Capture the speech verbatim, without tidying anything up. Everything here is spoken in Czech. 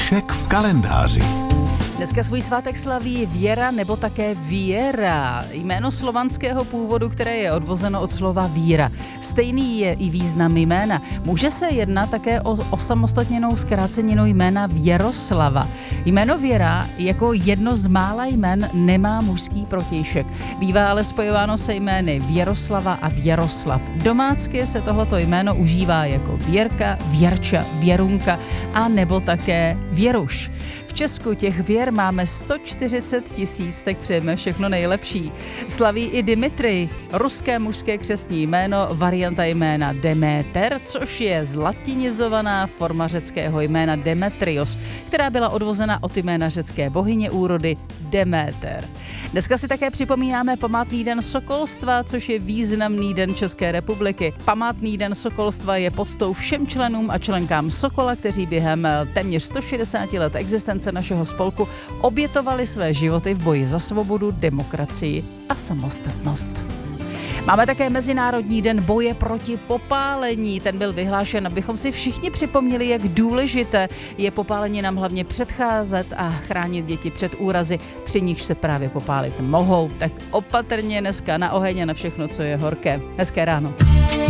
Dnešek v kalendáři. Dneska svůj svátek slaví Věra nebo také Viera, jméno slovanského původu, které je odvozeno od slova víra. Stejný je i význam jména. Může se jednat také o osamostatněnou zkráceninu jména Věroslava. Jméno Věra jako jedno z mála jmen nemá mužský protějšek. Bývá ale spojováno se jmény Věroslava a Věroslav. Domácky se tohleto jméno užívá jako Věrka, Věrča, Věrunka a nebo také Věruš. V Česku těch věr máme sto čtyřicet tisíc, tak přejeme všechno nejlepší. Slaví i Dimitri, ruské mužské křestní jméno, varianta jména Deméter, což je zlatinizovaná forma řeckého jména Demetrios, která byla odvozena od jména řecké bohyně úrody Deméter. Dneska si také připomínáme památný den sokolstva, což je významný den České republiky. Památný den sokolstva je poctou všem členům a členkám Sokola, kteří během téměř sto šedesát let existence našeho spolku obětovali své životy v boji za svobodu, demokracii a samostatnost. Máme také Mezinárodní den boje proti popálení. Ten byl vyhlášen, abychom si všichni připomněli, jak důležité je popálení nám hlavně předcházet a chránit děti před úrazy, při nichž se právě popálit mohou. Tak opatrně dneska na oheň a na všechno, co je horké. Hezké ráno.